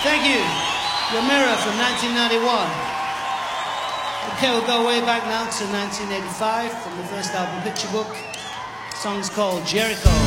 Thank you. Your Mirror from 1991. Okay, we'll go way back now to 1985 from the first album, Picture Book. The song's called Jericho.